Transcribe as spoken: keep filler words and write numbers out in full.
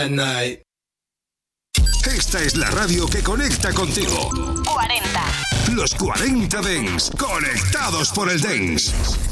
at night. Esta es la radio que conecta contigo. cuarenta. Los cuarenta Dance, conectados por el Dance.